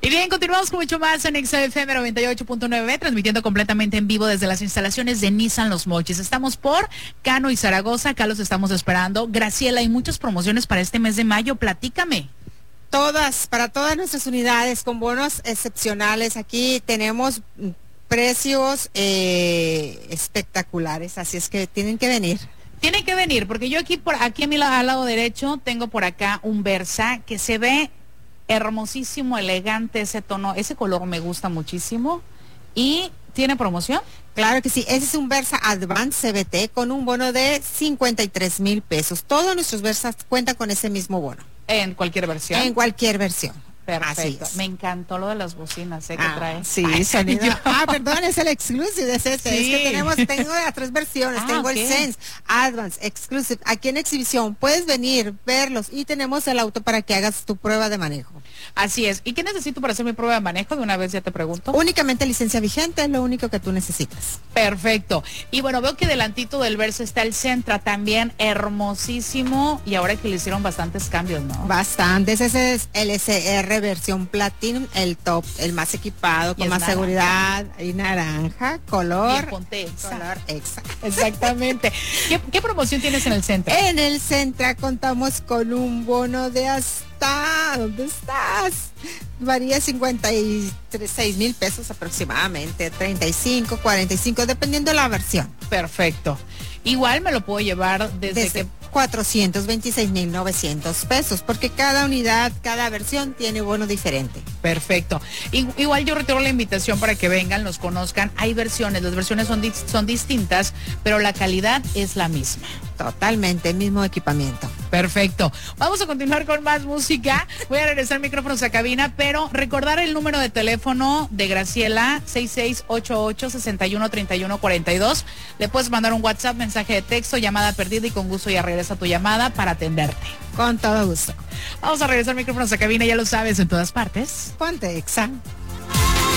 Y bien, continuamos con mucho más en XFM 98.9, transmitiendo completamente en vivo desde las instalaciones de Nissan Los Mochis. Estamos por Cano y Zaragoza, acá los estamos esperando. Graciela, hay muchas promociones para este mes de mayo, platícame. Para todas nuestras unidades con bonos excepcionales. Aquí tenemos precios espectaculares, así es que tienen que venir. Tienen que venir, porque yo aquí a mi al lado derecho tengo por acá un Versa que se ve hermosísimo, elegante, ese tono, ese color me gusta muchísimo. ¿Y tiene promoción? Claro que sí, ese es un Versa Advance CBT con un bono de 53,000 pesos. Todos nuestros Versas cuentan con ese mismo bono. ¿En cualquier versión? En cualquier versión. Perfecto. Me encantó lo de las bocinas, que trae. Sí, sonido. Perdón, es el Exclusive, es este. Sí. Es que tengo las 3 versiones. Tengo el Sense, Advance, Exclusive. Aquí en exhibición puedes venir, verlos y tenemos el auto para que hagas tu prueba de manejo. Así es. ¿Y qué necesito para hacer mi prueba de manejo? De una vez ya te pregunto. Únicamente licencia vigente, es lo único que tú necesitas. Perfecto. Y bueno, veo que delantito del Versa está el Sentra, también hermosísimo. Y ahora que le hicieron bastantes cambios, ¿no? Bastantes. Ese es el SR versión Platinum, el top, el más equipado, con más seguridad. Y naranja, color. Color Exa. Exactamente. ¿Qué promoción tienes en el Sentra? En el Sentra contamos con un bono de ¿dónde estás? Varía 56,000 pesos aproximadamente, 35, 45, dependiendo de la versión. Perfecto. Igual me lo puedo llevar desde 426,900 pesos, porque cada unidad, cada versión tiene bono diferente. Perfecto. Igual yo retiro la invitación para que vengan, los conozcan. Hay versiones, las versiones son distintas, pero la calidad es la misma. Totalmente, el mismo equipamiento. Perfecto. Vamos a continuar con más música. Voy a regresar micrófonos a cabina, pero recordar el número de teléfono de Graciela, 6688-613142. Le puedes mandar un WhatsApp, mensaje de texto, llamada perdida y con gusto ya regresa tu llamada para atenderte. Con todo gusto. Vamos a regresar micrófonos a cabina, ya lo sabes, en todas partes. Ponte Exa.